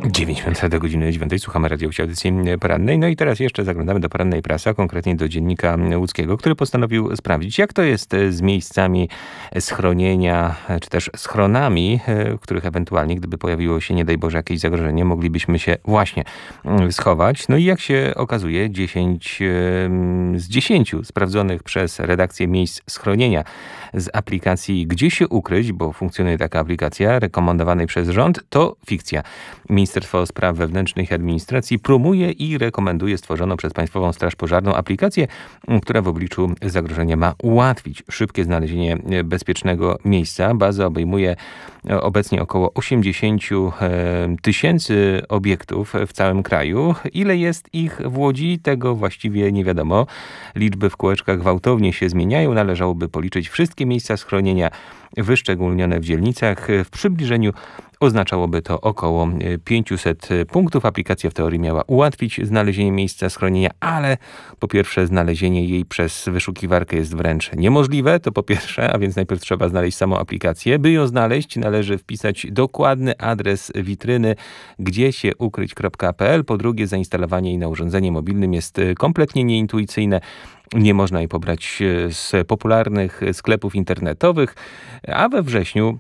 9 minut do godziny 9. Słuchamy radiowej audycji porannej. No i teraz jeszcze zaglądamy do porannej prasy, a konkretnie do Dziennika Łódzkiego, który postanowił sprawdzić, jak to jest z miejscami schronienia, czy też schronami, w których ewentualnie, gdyby pojawiło się, nie daj Boże, jakieś zagrożenie, moglibyśmy się właśnie schować. No i jak się okazuje, 10 z 10 sprawdzonych przez redakcję miejsc schronienia z aplikacji Gdzie się ukryć, bo funkcjonuje taka aplikacja rekomendowanej przez rząd, to fikcja. Ministerstwo Spraw Wewnętrznych i Administracji promuje i rekomenduje stworzoną przez Państwową Straż Pożarną aplikację, która w obliczu zagrożenia ma ułatwić szybkie znalezienie bezpiecznego miejsca. Baza obejmuje obecnie około 80 tysięcy obiektów w całym kraju. Ile jest ich w Łodzi, tego właściwie nie wiadomo. Liczby w kółeczkach gwałtownie się zmieniają. Należałoby policzyć wszystkie miejsca schronienia wyszczególnione w dzielnicach. W przybliżeniu oznaczałoby to około 500 punktów. Aplikacja w teorii miała ułatwić znalezienie miejsca schronienia, ale po pierwsze znalezienie jej przez wyszukiwarkę jest wręcz niemożliwe, to po pierwsze, a więc najpierw trzeba znaleźć samą aplikację. By ją znaleźć, należy wpisać dokładny adres witryny gdziesiukryć.pl. Po drugie, zainstalowanie jej na urządzeniu mobilnym jest kompletnie nieintuicyjne. Nie można jej pobrać z popularnych sklepów internetowych, a we wrześniu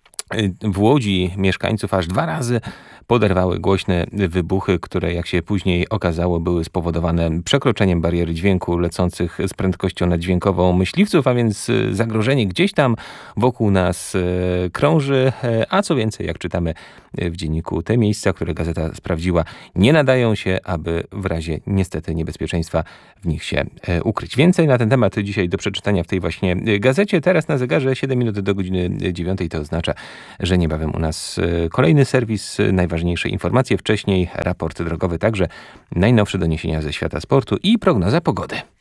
w Łodzi mieszkańców aż 2 razy poderwały głośne wybuchy, które, jak się później okazało, były spowodowane przekroczeniem bariery dźwięku lecących z prędkością naddźwiękową myśliwców, a więc zagrożenie gdzieś tam wokół nas krąży, a co więcej, jak czytamy w dzienniku, te miejsca, które gazeta sprawdziła, nie nadają się, aby w razie niestety niebezpieczeństwa w nich się ukryć. Więcej na ten temat dzisiaj do przeczytania w tej właśnie gazecie. Teraz na zegarze 7 minut do godziny 9. To oznacza, że niebawem u nas kolejny serwis, najważniejsze informacje, wcześniej raport drogowy, także najnowsze doniesienia ze świata sportu i prognoza pogody.